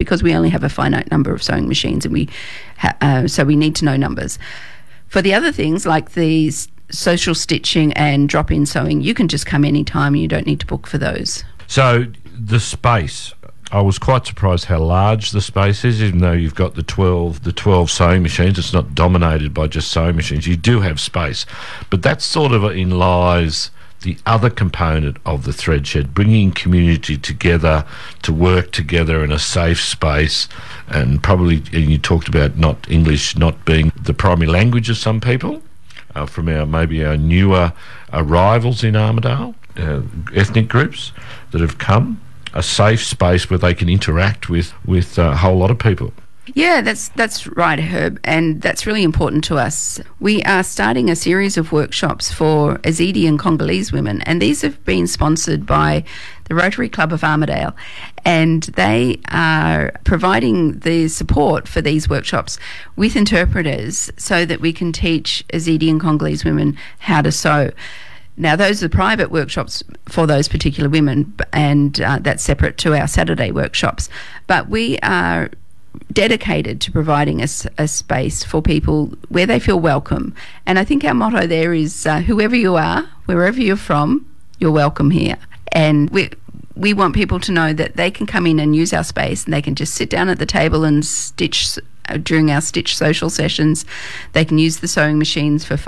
because we only have a finite number of sewing machines, and so we need to know numbers. For the other things like the social stitching and drop-in sewing, you can just come anytime. You don't need to book for those. So the space, I was quite surprised how large the space is, even though you've got the 12 sewing machines. It's not dominated by just sewing machines. You do have space. But that sort of in lies the other component of the Thread Shed, bringing community together to work together in a safe space. And probably, and you talked about not English not being the primary language of some people, from our newer arrivals in Armidale, ethnic groups that have come, a safe space where they can interact with a whole lot of people. Yeah, that's right, Herb, and that's really important to us. We are starting a series of workshops for Yazidi and Congolese women, and these have been sponsored by the Rotary Club of Armidale, and they are providing the support for these workshops with interpreters so that we can teach Yazidi and Congolese women how to sew. Now, those are private workshops for those particular women, and that's separate to our Saturday workshops. But we are dedicated to providing a space for people where they feel welcome. And I think our motto there is, whoever you are, wherever you're from, you're welcome here. And we want people to know that they can come in and use our space, and they can just sit down at the table and stitch during our stitch social sessions. They can use the sewing machines for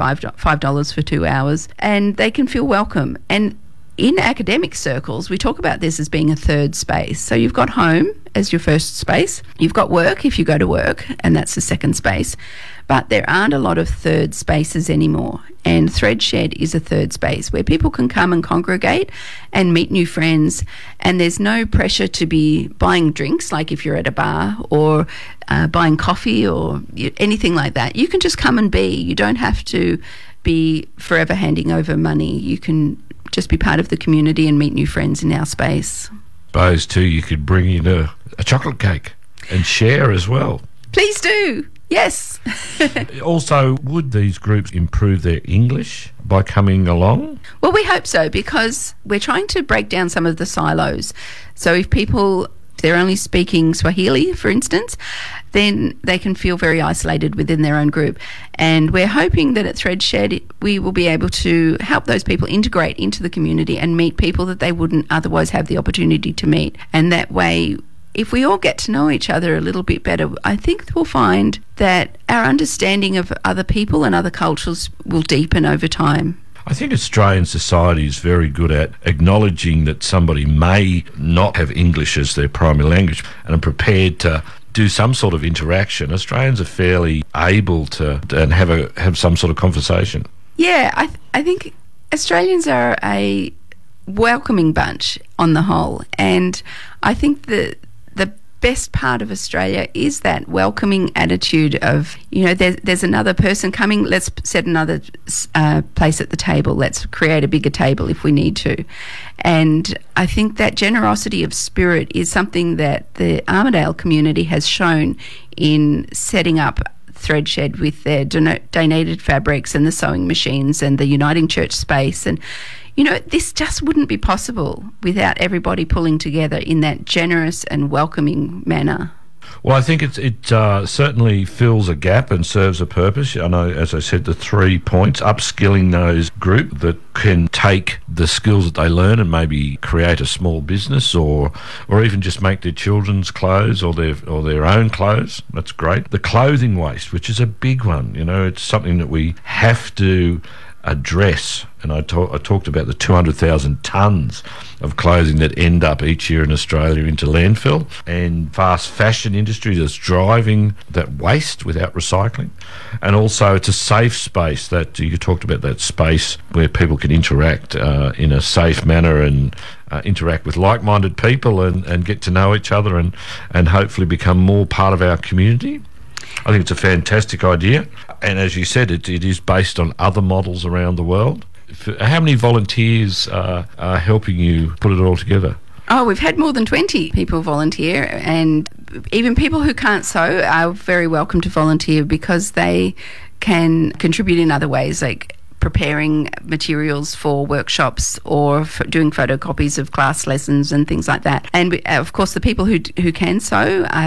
$5 for 2 hours, and they can feel welcome. And in academic circles, we talk about this as being a third space. So you've got home as your first space. You've got work if you go to work, and that's the second space. But there aren't a lot of third spaces anymore. And Thread Shed is a third space where people can come and congregate and meet new friends. And there's no pressure to be buying drinks, like if you're at a bar, or buying coffee or anything like that. You can just come and be. You don't have to be forever handing over money. You can just be part of the community and meet new friends in our space. Suppose too, you could bring in a chocolate cake and share as well. Please do. Yes. Also, would these groups improve their English by coming along? Well, we hope so, because we're trying to break down some of the silos. So if they're only speaking Swahili, for instance, then they can feel very isolated within their own group. And we're hoping that at Thread Shed we will be able to help those people integrate into the community and meet people that they wouldn't otherwise have the opportunity to meet. And that way, if we all get to know each other a little bit better, I think we'll find that our understanding of other people and other cultures will deepen over time. I think Australian society is very good at acknowledging that somebody may not have English as their primary language and are prepared to do some sort of interaction. Australians are fairly able to and have some sort of conversation. Yeah, I think Australians are a welcoming bunch on the whole, and I think the best part of Australia is that welcoming attitude of, there's another person coming, let's set another place at the table, let's create a bigger table if we need to. And I think that generosity of spirit is something that the Armidale community has shown in setting up Thread Shed with their donated fabrics and the sewing machines and the Uniting Church space. And this just wouldn't be possible without everybody pulling together in that generous and welcoming manner. Well, I think it certainly fills a gap and serves a purpose. I know, as I said, the 3 points, upskilling those group that can take the skills that they learn and maybe create a small business or even just make their children's clothes or their own clothes. That's great. The clothing waste, which is a big one, it's something that we have to address. And I talked about the 200,000 tonnes of clothing that end up each year in Australia into landfill, and fast fashion industry that's driving that waste without recycling. And also it's a safe space that you talked about, that space where people can interact in a safe manner and interact with like-minded people and get to know each other and hopefully become more part of our community. I think it's a fantastic idea, and as you said, it is based on other models around the world. How many volunteers are helping you put it all together? Oh, we've had more than 20 people volunteer, and even people who can't sew are very welcome to volunteer because they can contribute in other ways, like preparing materials for workshops or for doing photocopies of class lessons and things like that. And of course, the people who can sew